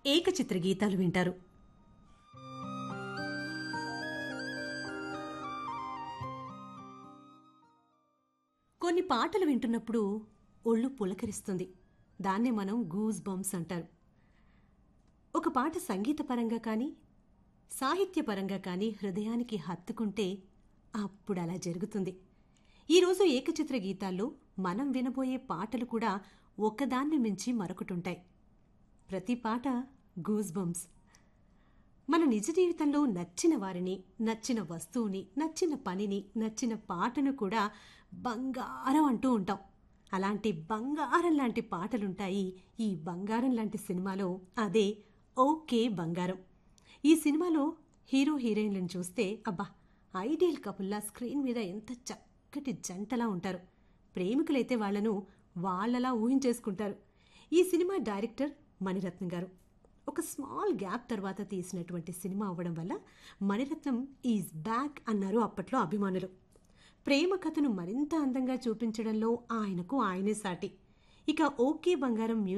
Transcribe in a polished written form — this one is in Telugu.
ఏకచిత్ర గీతాలు వింటారు. కొన్ని పాటలు వింటున్నప్పుడు ఒళ్ళు పులకరిస్తుంది. దాన్నే మనం గూస్ బంప్స్ అంటారు. ఒక పాట సంగీతపరంగా కానీ సాహిత్యపరంగా కానీ హృదయానికి హత్తుకుంటే అప్పుడు అలా జరుగుతుంది. ఈరోజు ఏకచిత్ర గీతాల్లో మనం వినబోయే పాటలు కూడా ఒకదాన్ని మించి మరొకటుంటాయి. ప్రతి పాట గూస్ బంప్స్. మన నిజ జీవితంలో నచ్చిన వారిని, నచ్చిన వస్తువుని, నచ్చిన పనిని, నచ్చిన పాటను కూడా బంగారం అంటూ ఉంటాం. అలాంటి బంగారం లాంటి పాటలుంటాయి ఈ బంగారం లాంటి సినిమాలో. అదే ఓకే బంగారం. ఈ సినిమాలో హీరో హీరోయిన్లను చూస్తే అబ్బా, ఐడియల్ కపుల్లా స్క్రీన్ మీద ఎంత చక్కటి జంటలా ఉంటారు. ప్రేమికులైతే వాళ్లను వాళ్లలా ఊహించేసుకుంటారు. ఈ సినిమా డైరెక్టర్ మణిరత్నం గారు. ఒక స్మాల్ గ్యాప్ తర్వాత తీసినటువంటి సినిమా అవ్వడం వల్ల మణిరత్నం ఈజ్ బ్యాక్ అన్నారు అప్పట్లో అభిమానులు. ప్రేమ కథను మరింత అందంగా చూపించడంలో ఆయనకు ఆయనే సాటి. ఇక ఓకే బంగారం